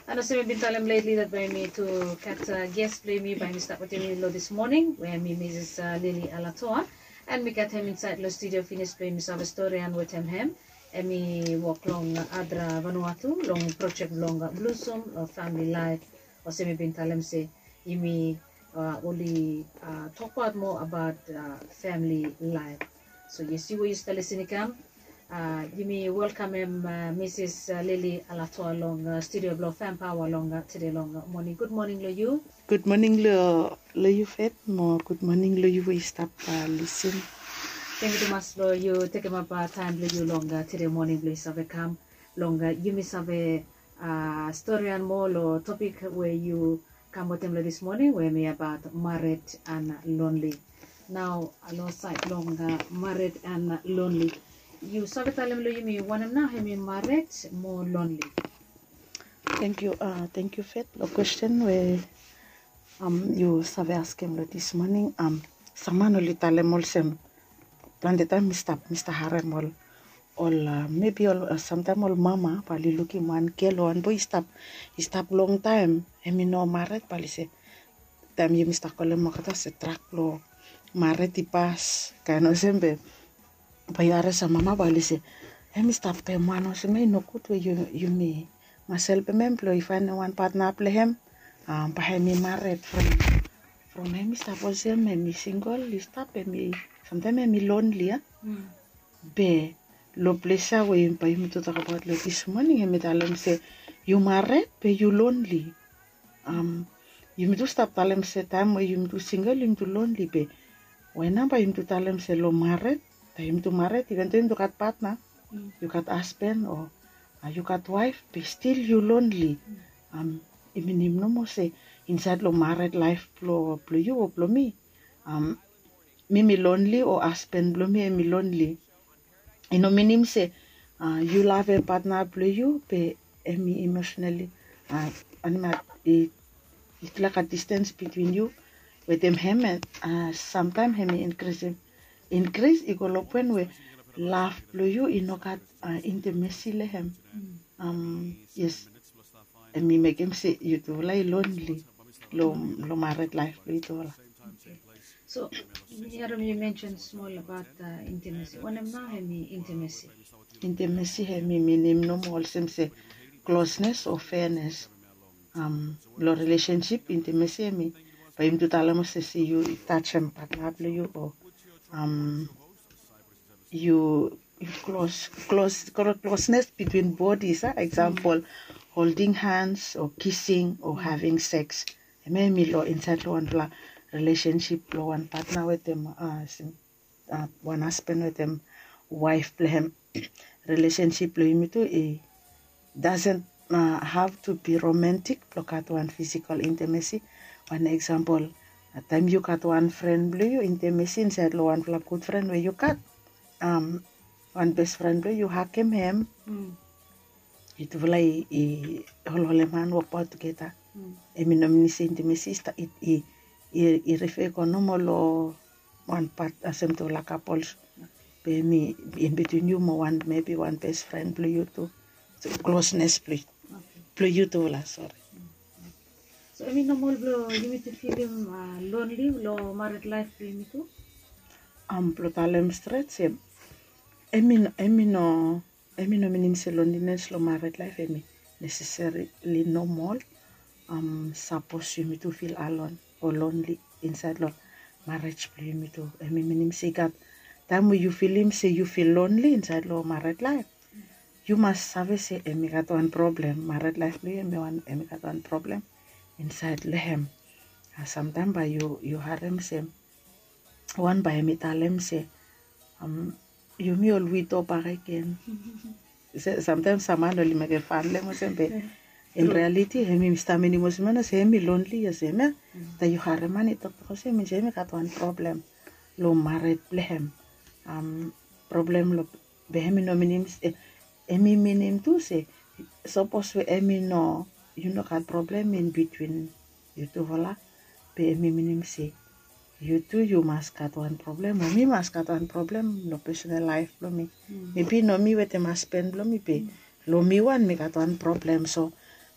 Ano sa may bintalem lately that by me to cat guest play me by me start with me lo this morning where me Mrs. Lily Alatoa and me cat him inside lo studio finish play me save story and with him and me walk long Adra Vanuatu long project long Blossom or family life or sa may bintalem say me only talk about more about family life. So yes, you will still listening come. You may welcome him, Mrs. Lily Alato along studio blow fan power long today long morning. Good morning, lo you. Good morning, lo you fet mo. Good morning, lo you we stop listen. Thank you so much, lo you take up time lo you long today morning please have a come long you miss have a story and more lo topic where you come with them this morning where me about married and lonely. Now alongside long married and lonely. You sabi talim lo you one na hemi married more lonely. Thank you, Fet. The question where you sabi ask him this morning sama no litalem all sem plan the time Mr. Harem all maybe all sometime all mama pali looking one girl one boy stop long time hemi no married pali se time you Mr. Kolem mo kata se track lo married tipas kano sembe bayara sa mama bali se hemi stop pe mano se me no kutu you me myself employee find one partner play him hemi married from hemi stop all sem hemi single stop hemi sometimes hemi lonely be lo plesa we pa hemi to talk about like this morning hemi talem se you married be you lonely you me to stop talem se time where you me to single you me to lonely be when ba you me to talem se lo married time to married even to got partner you got husband or you got wife but still you lonely iminim no mo say inside lo married life plo you or plo me me lonely or husband plo me lonely ino minim say you love a partner plo you be me emotionally anima it's like a distance between you with him and sometimes him increase when we love you inokat intimacy lehem yes and me make him say you to lie lonely lo married life to So here you mentioned small about intimacy. When I'm now intimacy hemi minim no more say closeness or fairness lo relationship intimacy me by him to tell him say you touch him partner you or you closeness between bodies example holding hands or kissing or having sex maybe lo inside lo one relationship lo one partner with them one husband with them wife play relationship lo you to doesn't have to be romantic look at one physical intimacy one example at time you got one friend blue you intimacy inside lo one good friend where you got one best friend blue you hack him it will hole man work out together eminomini intimacy it refer kono lo one part asem to la couples be me in between you one maybe one best friend blue you too so closeness blue you too la sorry. So I mean normal blow you need to feel him lonely lo married life you too. Plotalem straight same. Emi no minim se loneliness lo married life necessarily normal. Suppose you me to feel alone or lonely inside lo marriage play me to minim se got time when you feel him say you feel lonely inside lo married life. You must have say emi got one problem married life play emi got one problem inside lehem. Sometimes by you harem say one by me talem say you me all we talk again. Sometimes someone only make a fun le mo sembe in reality hemi Mr. Minimos mana say me lonely ya say me that you harem man it to say me got one problem lo married lehem problem lo behemi no minim emi minim to say suppose we emi no you know got problem in between you two voila be emi minim say you too you must got one problem or me must got one problem no personal life lo me maybe no me with them husband lo me be lo me one me got one problem so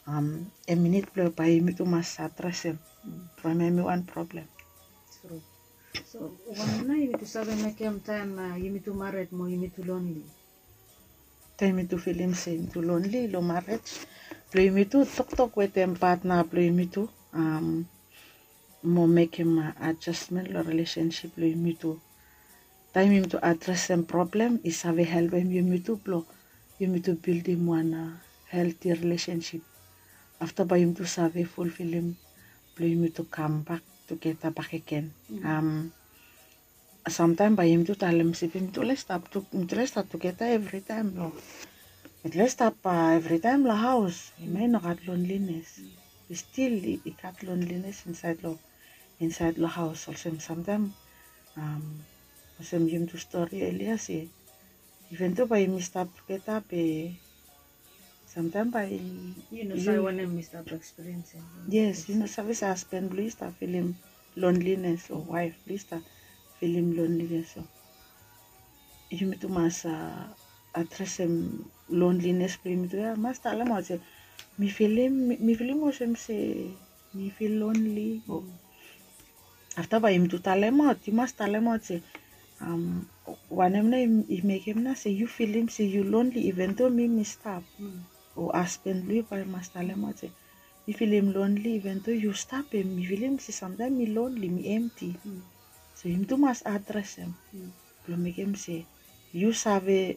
a minute blow by me to mas address him. From me one problem. True. So, one na you to sabi na kem time you to married mo, you to lonely. Time me to feel him saying to lonely, lo marriage. Play me to talk with them partner, play me to more make him adjustment lo relationship play me to. Time him to address some problem is have help him you me to blow. You me to build him one healthy relationship. After by him to survey fulfill him, play me to come back together back again. Sometimes by him to tell him if him to let's start together every time lo. But let's stop every time la house. He may not got loneliness. He got loneliness inside the house. Also sometimes also him to story earlier say even though by him stop together be sometimes by When I missed that experience. yes, service husband please start feeling loneliness or wife please start feeling loneliness. So you me to mas address him loneliness me to mas tala mo say me feeling mo say me feel lonely. After by him to tell him out, you must tell him out say one he make him na say you feel him say you lonely even though me stop. Or husband lui by must tell him out say me feel him lonely even though you stop him, me feel him say sometimes me lonely, me empty. So him too must address him. Make him say you save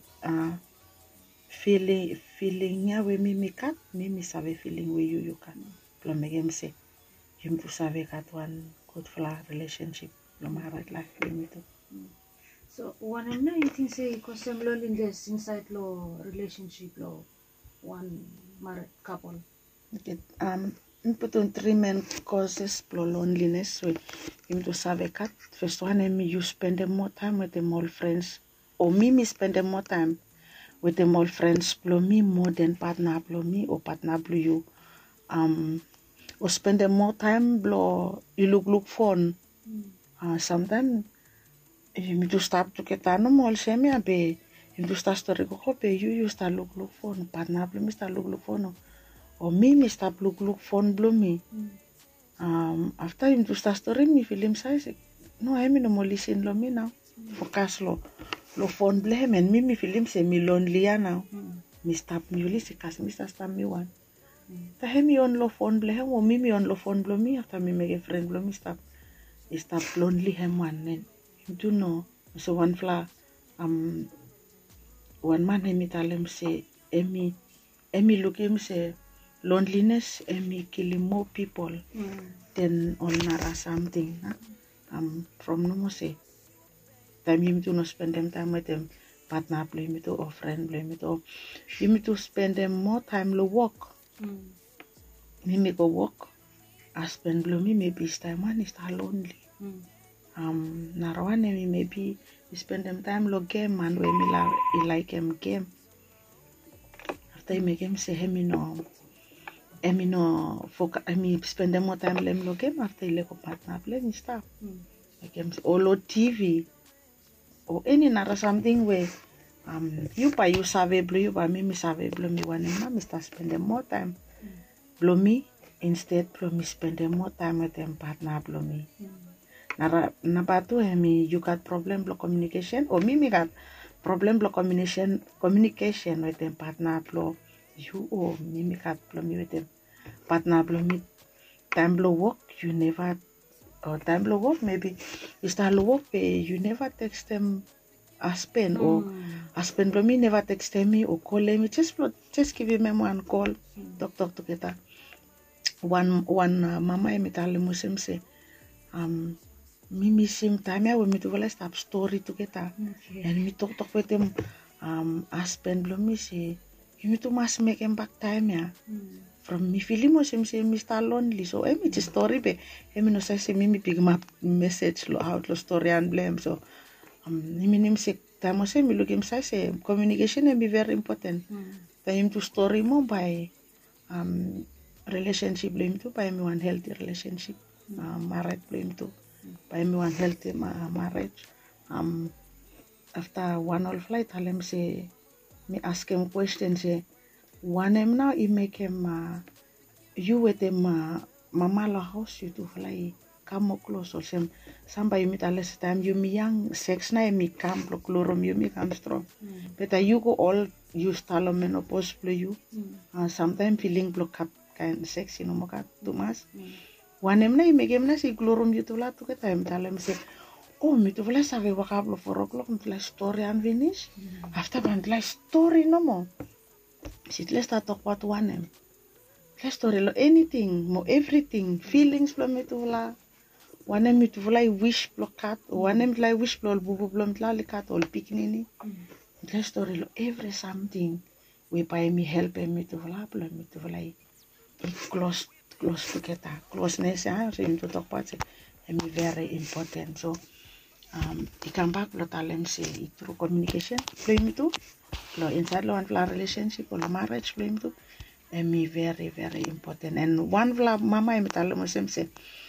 feeling ya we me cat, me save feeling we you can. Make him say him to save cat one good flower relationship. Married life me too. So one of you think say cause some loneliness inside lo relationship lo one married couple. Okay. Put on 3 main causes for loneliness. So him to save cat. First one you spend more time with them all friends. Or me spend more time with them all friends blow me more than partner blow me or partner blow you. Or spend more time blow you look phone. Sometimes you to stop to get no more same be you to start story go be you start look phone partner blow me start look phone. Or me stop look phone blow me. After him to start story me feel him say no I no more listen lo me now. Focus lo phone blame and me feel him say me lonely now. Me stop me listen cause me stop me one. Ta me on lo phone blame or me on lo phone blow me after me make a friend blow me stop. He stop lonely him one then. You do know so one fla one man me tell him say Emmy look him say loneliness me killing more people than on nara something. From no more say time you to no spend them time with them partner play me to or friend play me to you me to spend them more time lo walk. Me go walk. I spend blow me maybe this time one is lonely. Narawane me maybe we spend them time lo game and we me like him game. After you make him say me no focus me spend them more time lem lo game after you like partner play me stop. Like him or lo TV or any nara something where you save blow you by me save blow me one and me start spend them more time blow me instead blow me spend them more time with them partner blow me. Nabatu me you got problem blow communication or me got problem blow communication with them partner blow you or me got blow me with them partner blow me time blow work you never or time blow work maybe you start work you never text them husband or husband blow me never text me or call me just give him one call talk together. One mama me tell him say me miss him time when me to stop story together and me talk with him husband blow me say you to must make him back time from me feeling mo him say Mr. lonely so me just story be me no say me big map message lo out lo story and blame so me say time say me look him say communication be very important time to story mo by relationship blame to by me one healthy relationship marriage blame to by me one healthy marriage after one all flight tell him say me ask him question say one him now he make him you with them mama la house you to fly come close or some you meet less time you me young sex na me come block lorum you me come strong. But you go all you stalo menopause play you. Sometimes feeling block up kind sex you know mo ka tumas. One em na imegem na si glorum you to la to time talem say oh me to fly save wakablo 4 o'clock me fly story and finish. After ban fly story no more. Sit let's start talk about one em. Story lo anything mo everything feelings lo me to la one me to fly wish block cat one em fly wish blow bubu blom tla likat all picnini story lo every something we by me help me to fly close together closeness so you to talk about it and me very important so come back lo talem say through communication play me to lo inside lo one relationship or marriage play me to and me very important and one vla mama em talem say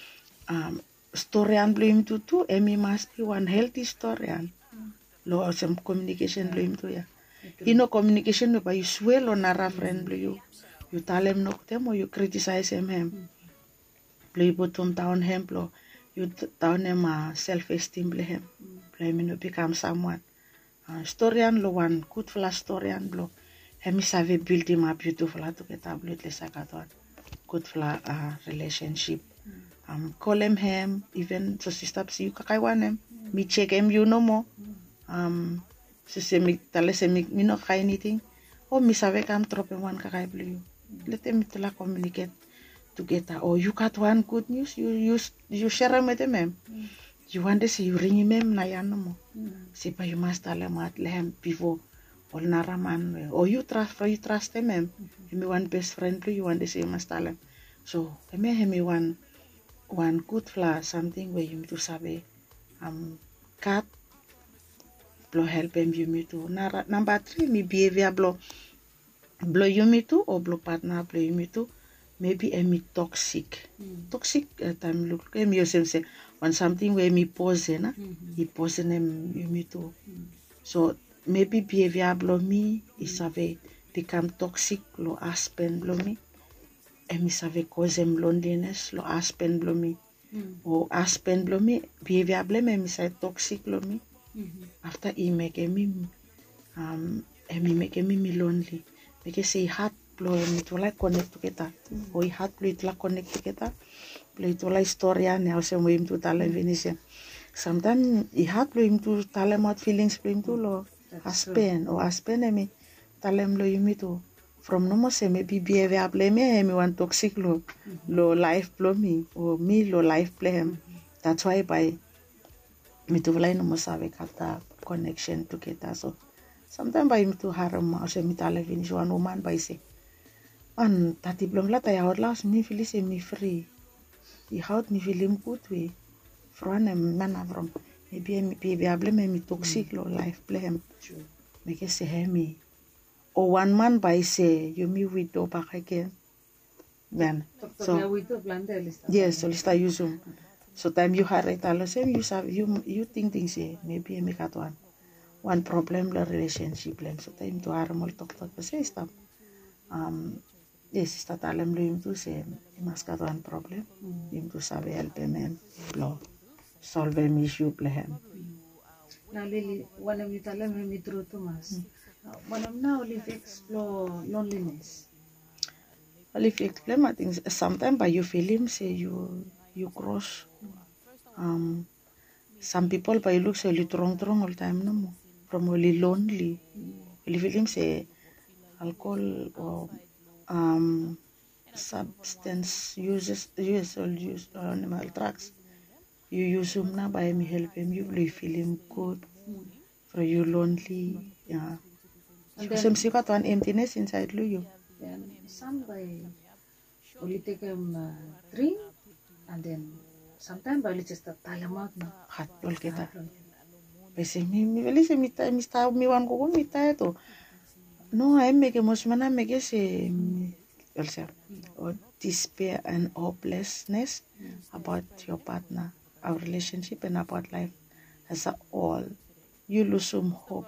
story and blame to too and me must be one healthy story and lo some communication blame to ya you know communication by you swell on a friend blue you tell him no them or you criticize him play bottom down him blow you down him self-esteem blame him blame me no become someone story and lo one good flash story and blow him is have build him up beautiful to get a blood less good flash relationship call him even so sister see you kakaiwan him me check him you no more so say me tell say me no kai anything oh me save come drop one kakai blue let them to la communicate together or you got one good news you share with them you want to say you ring him na yan no more say pa you must tell him at lehem before or naraman or you trust him him one best friend blue you want to say you must tell him so him one good flower something where you to sabe cat blow help him you me to number 3 me behavior blow you me to or blow partner blow you me to maybe me toxic time look me yourself say on something where me pose na he pose him you me to so maybe behavior blow me is sabe become toxic lo aspen blow me me save cause him loneliness lo aspen blow me or aspen blow me behavior blame me say toxic blow me after he make me make me lonely because say heart blow me to like connect together or heart blow to like connect together blow to like story and also him to tell finish sometimes he heart blow him to tell him what feelings blow him to lo aspen or aspen me tell him lo me to from no more say maybe behavior blame me one toxic lo life blow me or me lo life blame that's why by me to fly no more save kata connection together so sometimes by me to harm also me tell finish one woman by say an tati belum la tay out last me feel say me free he how me feeling good way from man from maybe me behavior blame me toxic lo life blame me ke say me or one man by say you me widow back again then so yes so lista use so time you had it all same you think things say maybe me got one problem the relationship blame so time to harm talk say stop yes está talem lo him to say mas got one problem him to sabe help him blow solve him issue blame now Lily one of you talem me through to mas one of now live explore loneliness well if you explain I think sometimes by you feel him say you cross some people by look say you wrong all time no more from only lonely you feel him say alcohol or substance use animal drugs you use him now by me help him you feel him good for you lonely yeah some see got one emptiness inside you then some by only take drink and then sometimes by just tell him out na hat all kita pese me veli se mi sta mi wan ko mi ta to no I make emotion I make say also or despair and hopelessness about your partner our relationship and about life as a all you lose some hope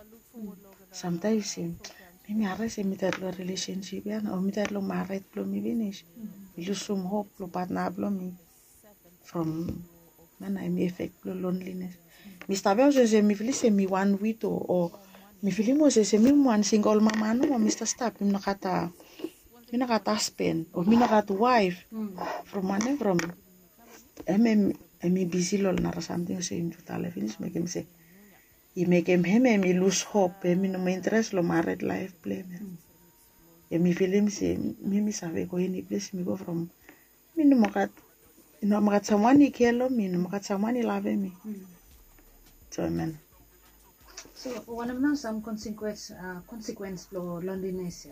sometimes maybe I say me that relationship yeah or me that lo married lo me finish lose some hope lo partner blo me from man I may affect lo loneliness. Mr. Bell says me feel say me one widow or me feel mo say me one single mama no Mr. Stop me nakata husband or me nakata wife from one from me busy lol nara something say in total finish make him say he make him me lose hope me no interest lo married life play me me feel him say me save go any place me go from me no makat someone he care me no makat someone he love me. So amen. So one of now some consequence for loneliness.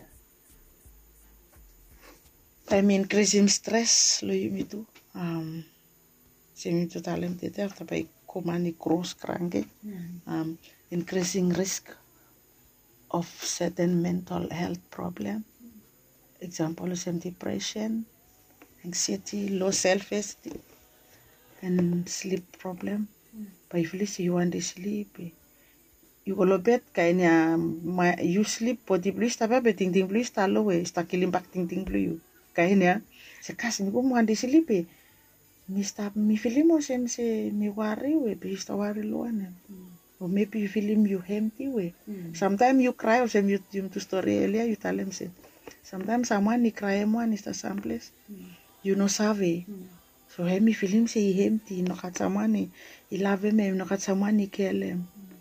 I mean increasing stress lo yumi tu semi tu talent tete after by komani cross cranke increasing risk of certain mental health problem. Example some depression, anxiety, low self-esteem, and sleep problem. But if you want to sleep, you go to bed kaya you sleep poti blue sta ba ting ting blue sta lo sta kilim back ting ting blue you kaya niya sa kasi ko mo want to sleep mi feel mo sem se mi worry we bi sta worry lo ana or maybe you feel you empty we sometimes you cry or sem you to story earlier you tell them say sometimes someone ni cry mo is the someplace you know save. So me feel say empty no kat someone I love me no kat someone I care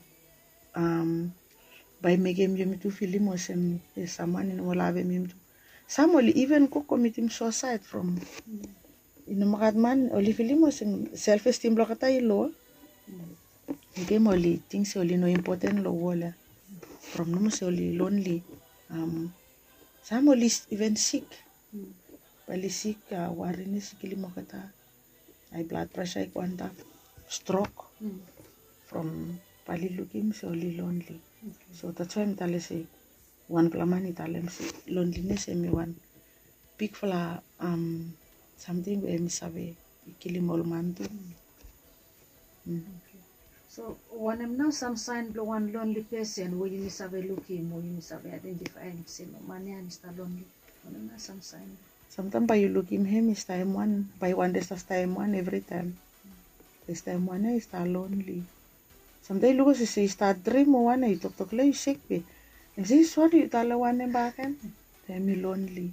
by making you to feel mo sem someone no love me some only even go committing suicide from ino makat man only feel mo sem self esteem lo kata ilo game only things only no important lo wala from no so only lonely some only even sick bali sick worry ni sikili mo kata high blood pressure kwanta stroke from bali looking so only lonely. So that's why I'm telling say one plamani talem say loneliness me one big fla something where me sabe ikili mol mantu. So one of now some sign blow one lonely person where you sabe looking or you sabe identifying say no man is lonely. One of now some sign. Sometimes by you looking him is time one by one day time one every time. This time one is lonely. Sometimes look as say start dream one I talk lay sick be. And say sorry you tell one back and then me lonely.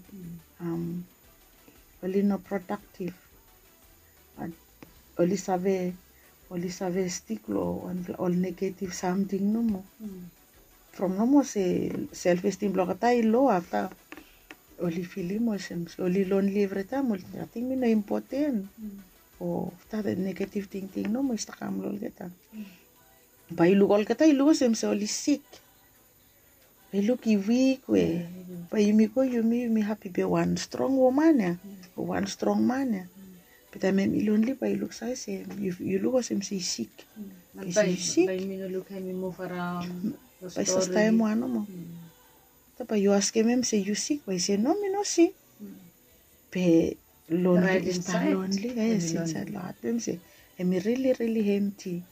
Only no productive. And only save stick lo all negative something no more. From no more say self esteem block at low after only feeling emotions, only lonely every time. I think me no important. Or that negative thinking no more is takam lol kita. By look all kita look sem so only sick. By look weak we. By you me happy be one strong woman ya, one strong man ya. But I mean lonely by look size you look sem say sick. Is you sick? By me no look me move around. By sa time mo ano mo. Tapos you ask him say you sick, by say no me no sick. Be lonely is lonely yes inside lot. Them say I'm really empty.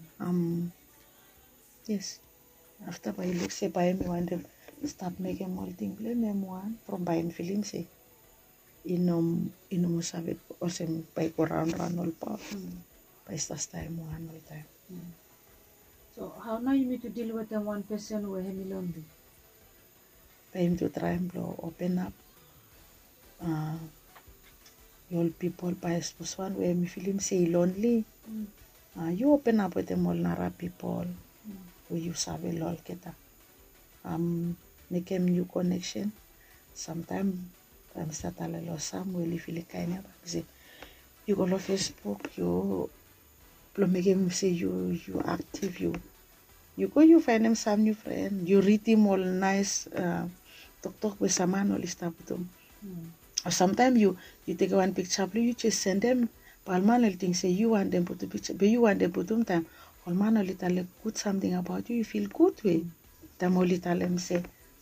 Yes. After by look say by me want them stop making more thing play me one from buying film say inom mo sabi or sem by go round all pa by start time one all time. So how now you need to deal with the one person who is lonely? By him to try and blow open up your people by suppose one where me feel him say lonely. You open up with them all nara people who you sabi lol kita. Make a new connection. Sometimes I'm start a little some will feel kind of say you go to Facebook, you make him say you active, you go you find him some new friend, you read him all nice talk with someone all stuff with them. Or sometimes you take one picture, you just send them Palman will think say you want them put the picture, but you want them put them time. Palman will tell them good something about you feel good way. Them only tell them say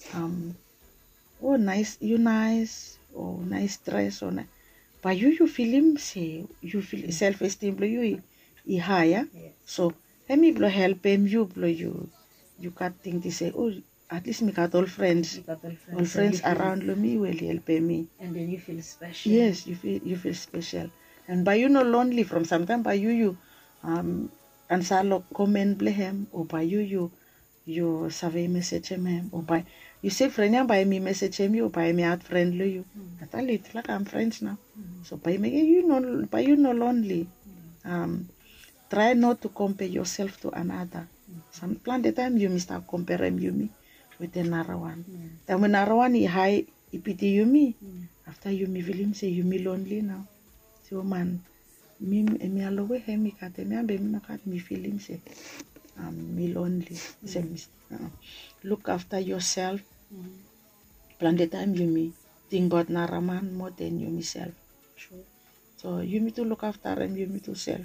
oh nice, you nice, or nice dress, or nice. But you feel him say, you feel self-esteem blow you higher. So, let me blow help him, you blow you can't think to say, oh, at least me got all friends. You got all friends. All so friends you feel- around me will help me. And then you feel special. Yes, you feel special. And by you no lonely from sometimes by you and salo comment blehem or by you save message him or by you say friend and by me message him or by me out friendly you. At all it like I'm friends now. So by me you no lonely. Try not to compare yourself to another. Some plan the time you start comparing you with another one. Then when another one is high, it pity you me. After you me feel him say you me lonely now. So man, me alowe he me kat me ambe me nakat me feel him say me lonely. Say look after yourself. Plan the time you me think about Naraman more than you myself. True. So you me to look after him, you me to self.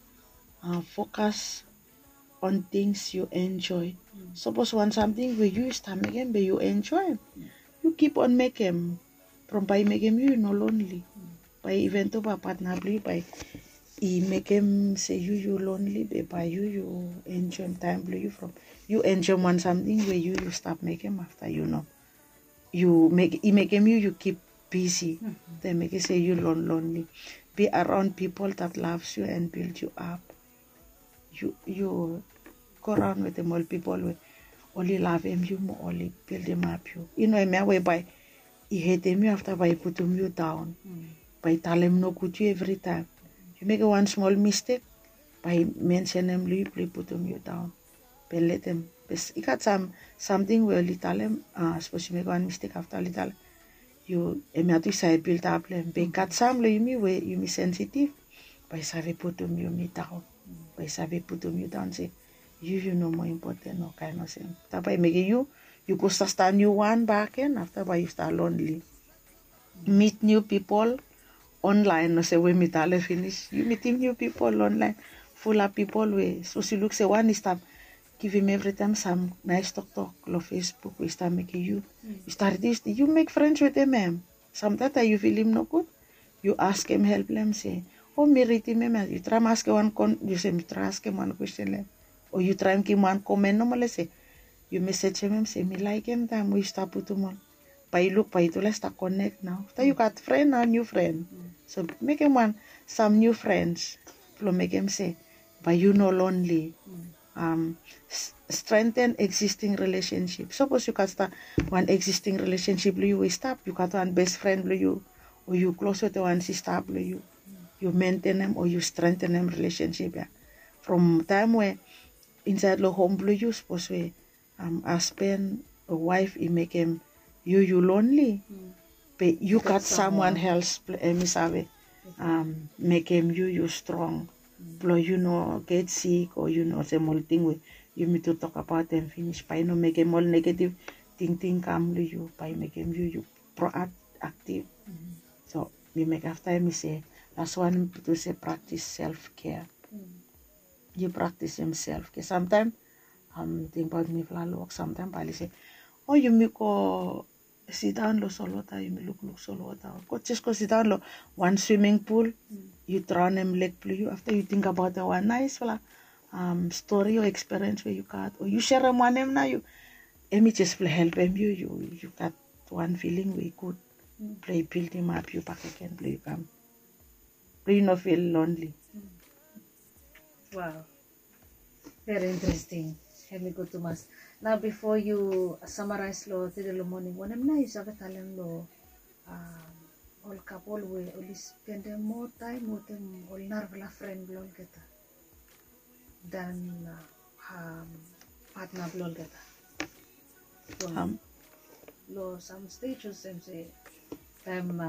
Focus on things you enjoy. Suppose want something where you start making but you enjoy, you keep on making. From by making you no lonely. By even to partner by make him say you lonely, by you enjoy time blue you from you enjoy one something where you stop making after you make him you keep busy. They make it say you lonely. Be around people that loves you and build you up. You go around with them all people with only love him you more only build him up you know me whereby he hate him after by put you down. By tell him no good you every time. You make one small mistake, by mention him you put you down. But let him. But you got something where you tell him, suppose you make one mistake after little, you have to say build up them. But got some you me where you me sensitive, by save put you me down. By save put you down say you know more important no kind of thing. That by make you go start new one back in after by you start lonely. Meet new people online, no say we meet all finish. You meeting new people online, full of people way. So she look say one is start give him every time some nice talk on Facebook. We start making you start this. You make friends with him. Sometimes you feel him no good. You ask him help them say, oh me read him. You try ask one you say me try ask him one question or you try him one comment no say. You message him say me like him time we start put him on. By look by to let's start connect now. After you got friend or new friend. So make him some new friends. So make him say, but you no lonely. Strengthen existing relationship. Suppose you can start one existing relationship, you will stop. You got one best friend, you or you close with one sister, you maintain them or you strengthen them relationship. Yeah. From time where inside the home, you suppose we husband or wife, you make him you lonely. But you got someone else, make him you strong. You know, get sick or you know, some more thing with you need to talk about and finish by no make him all negative thing come to you by make him you proactive. So we make after me say that's one to say practice self-care. You practice himself. Cause sometimes think about me work sometimes I say, oh you make go sit down lo solo you may look solo go just go sit down lo one swimming pool. You drown them leg blue you after you think about the one nice story or experience where you got or you share them one now you just help them you got one feeling where you could play build him up you back again play you come play you not feel lonely. Wow, very interesting. Let me go to Mas. Now before you summarize lo today lo morning when I'm nice I talent lo all couple we only spend more time with them all narvala friend blog kita than partner blog kita. So lo some stages them say time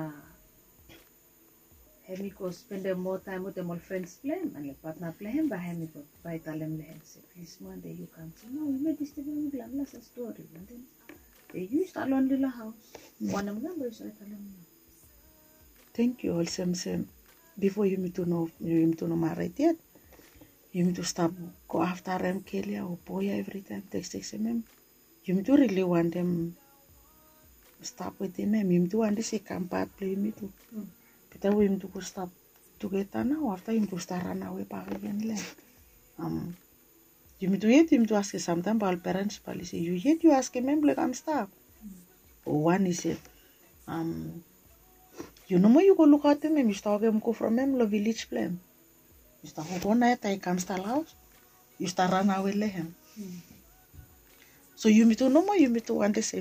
hemi ko spend more time with them all friends play and like partner play him by hemi ko by talem lehem say please one day you come say no you made this to me glam last story and then they used alone little house one of them boys I talem. Thank you all same. Before you need to know married yet. You need to stop go after them Kelia or boy every time text them. You need to really want them stop with them. You need to want to say come back play me too. But then we need to go stop together now after you need to start run away back again. You meet to yet him to ask sometimes about parents policy. You yet you ask him like I'm stuck. Or one is it you know you go look at him and you start him go from him lo village plan. You start go night I come start house. You start run away let him. So you meet to no more you meet to want the same.